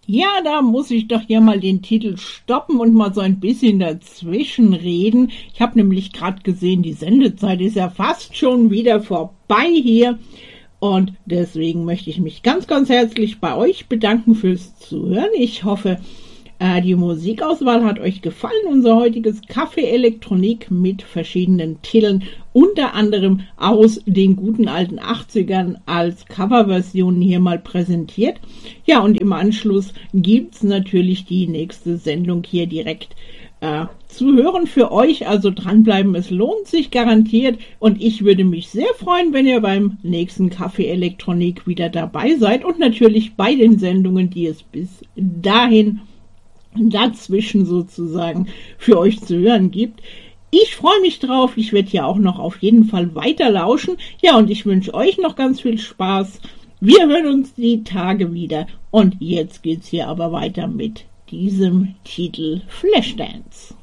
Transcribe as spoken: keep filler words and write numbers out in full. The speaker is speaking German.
Ja, da muss ich doch hier mal den Titel stoppen und mal so ein bisschen dazwischen reden. Ich habe nämlich gerade gesehen, die Sendezeit ist ja fast schon wieder vorbei hier. Und deswegen möchte ich mich ganz, ganz herzlich bei euch bedanken fürs Zuhören. Ich hoffe, äh, die Musikauswahl hat euch gefallen. Unser heutiges Café Elektronik mit verschiedenen Titeln, unter anderem aus den guten alten achtzigern als Coverversion hier mal präsentiert. Ja, und im Anschluss gibt's natürlich die nächste Sendung hier direkt äh, zu hören für euch. Also dranbleiben, es lohnt sich garantiert. Und ich würde mich sehr freuen, wenn ihr beim nächsten Café Elektronik wieder dabei seid und natürlich bei den Sendungen, die es bis dahin dazwischen sozusagen für euch zu hören gibt. Ich freue mich drauf. Ich werde ja auch noch auf jeden Fall weiter lauschen. Ja, und ich wünsche euch noch ganz viel Spaß. Wir hören uns die Tage wieder. Und jetzt geht's hier aber weiter mit diesem Titel Flashdance.